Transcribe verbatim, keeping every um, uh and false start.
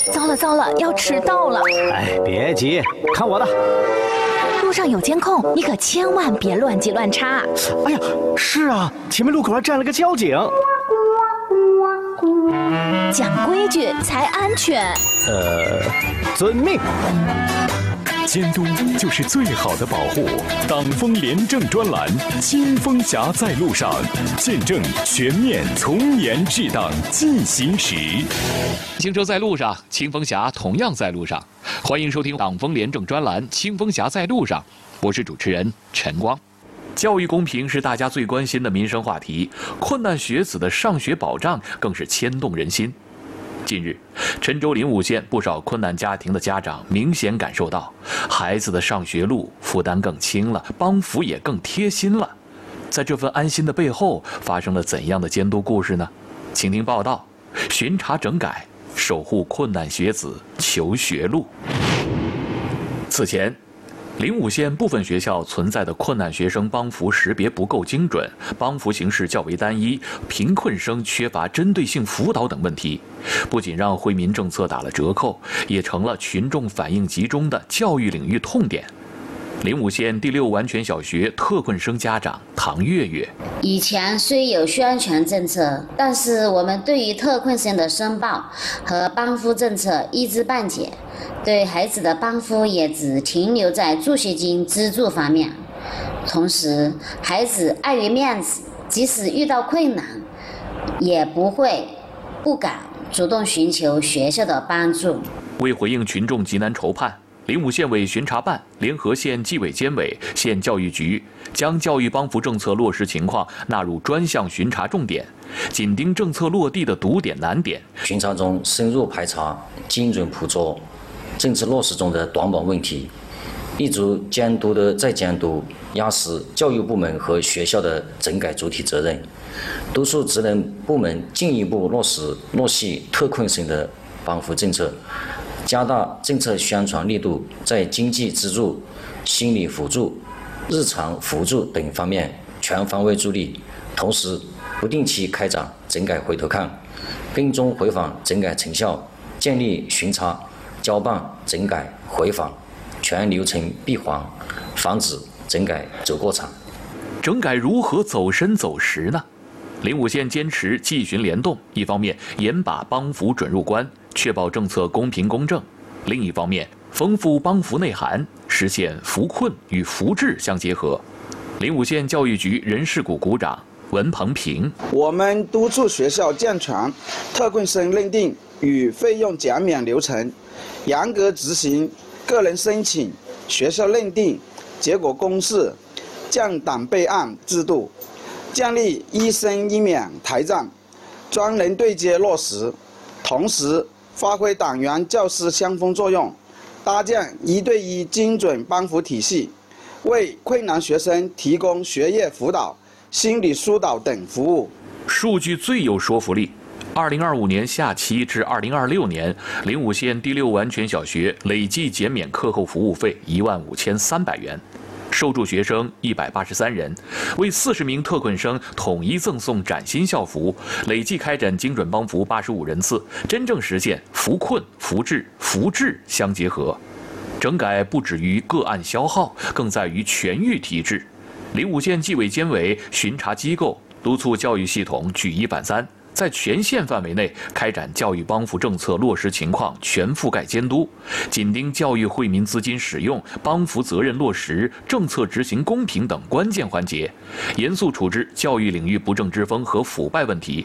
糟了糟了，要迟到了！ 哎，别急，看我的。 路上有监控，你可千万别乱记乱插。 哎呀，是啊，前面路口还站了个交警。 讲规矩才安全。 呃，遵命。 监督就是最好的保护。党风廉政专栏，清风侠在路上，见证全面从严治党进行时。 行车在路上，清风侠同样在路上。欢迎收听党风廉政专栏《清风侠在路上》，我是主持人陈光。教育公平是大家最关心的民生话题，困难学子的上学保障更是牵动人心。近日，郴州灵武县不少困难家庭的家长明显感受到，孩子的上学路负担更轻了，帮扶也更贴心了。在这份安心的背后，发生了怎样的监督故事呢？请听报道：巡查整改，守护困难学子求学路。此前，灵武县部分学校存在的困难学生帮扶识别不够精准，帮扶形式较为单一，贫困生缺乏针对性辅导等问题，不仅让惠民政策打了折扣，也成了群众反映集中的教育领域痛点。灵武县第六完全小学特困生家长唐月月： 以前虽有宣传政策，但是我们对于特困生的申报和帮扶政策一知半解，对孩子的帮扶也只停留在助学金资助方面。同时，孩子碍于面子，即使遇到困难，也不会不敢主动寻求学校的帮助。 为回应群众急难愁盼，灵武县委巡查办联合县纪委监委、县教育局，将教育帮扶政策落实情况纳入专项巡查重点，紧盯政策落地的堵点难点。 巡查中深入排查，精准捕捉政策落实中的短板问题，立足监督的再监督，压实教育部门和学校的整改主体责任，督促职能部门进一步落实落细特困生的帮扶政策，加大政策宣传力度，在经济资助、心理辅助、日常辅助等方面全方位助力，同时不定期开展整改回头看，跟踪回访整改成效，建立巡查、交办、整改、回访全流程闭环，防止整改走过场。 整改如何走深走实呢？灵武县坚持纪巡联动，一方面严把帮扶准入关，确保政策公平公正；另一方面丰富帮扶内涵，实现扶困与扶治相结合。灵武县教育局人事股股长文鹏平： 我们督促学校健全特困生认定与费用减免流程，严格执行个人申请、学校认定、结果公示、降档备案制度，建立一申一免台站，专人对接落实，同时发挥党员教师相锋作用，搭建一对一精准帮扶体系，为困难学生提供学业辅导、心理疏导等服务。 数据最有说服力。二零二五年下期至二零二六年，灵武县第六完全小学累计减免课后服务费一万五千三百元，受助学生一百八十三人，为四十名特困生统一赠送崭新校服，累计开展精准帮扶八十五人次，真正实现扶困、扶治、扶治相结合。整改不止于个案消耗，更在于全域提质。灵武县纪委监委、巡查机构督促教育系统举一反三，在全县范围内开展教育帮扶政策落实情况全覆盖监督，紧盯教育惠民资金使用、帮扶责任落实、政策执行公平等关键环节，严肃处置教育领域不正之风和腐败问题，